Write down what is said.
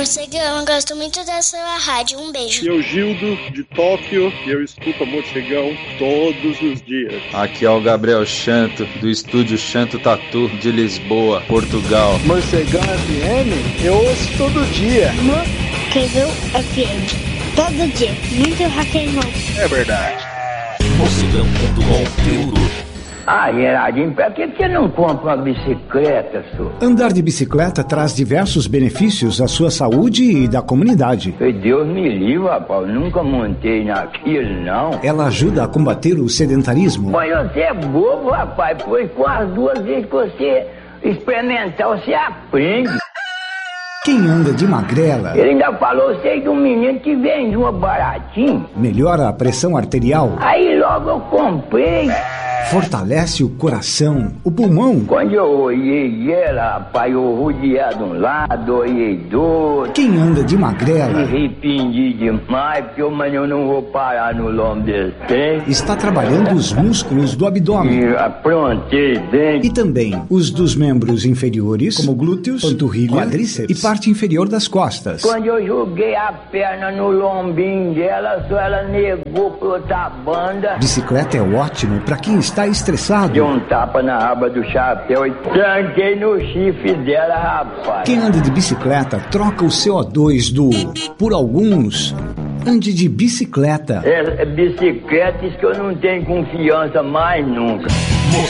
Morcegão, eu gosto muito da sua rádio. Um beijo. E eu, Gildo, de Tóquio, e eu escuto a Morcegão todos os dias. Aqui é o Gabriel Chanto, do estúdio Chanto Tatu, de Lisboa, Portugal. Morcegão FM, eu ouço todo dia. Morcegão FM, todo dia, muito rock and roll. É verdade. Morcegão.com. Ah, Gerardinho, pra que você não compra uma bicicleta, senhor? Andar de bicicleta traz diversos benefícios à sua saúde e da comunidade. Deus me livre, rapaz, eu nunca montei naquilo, não. Ela ajuda a combater o sedentarismo. Mas você é bobo, rapaz, pois com as 2 vezes que você experimentar, você aprende. Quem anda de magrela... Ele ainda falou, sei de um menino que vende uma baratinho. Melhora a pressão arterial. Aí logo eu comprei. Fortalece o coração, o pulmão. Quando eu olhei ela, rapaz, eu rodeei de um lado, olhei do outro. Quem anda de magrela... Me arrependi demais, porque eu não vou parar no lombo desse tempo. Está trabalhando os músculos do abdômen. E aprontei bem. E também os dos membros inferiores, como glúteos, panturrilha, quadríceps e parte inferior das costas. Quando eu joguei a perna no lombinho dela, só ela negou pra outra banda. Bicicleta é ótimo para quem está estressado. Deu um tapa na aba do chapéu e tranquei no chifre dela, rapaz. Quem anda de bicicleta troca o CO2 por alguns. Ande de bicicleta. É bicicleta, isso que eu não tenho confiança mais nunca.